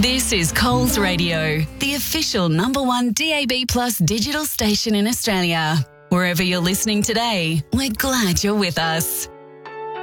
This is Coles Radio, the official #1 DAB+ digital station in Australia. Wherever you're listening today, we're glad you're with us.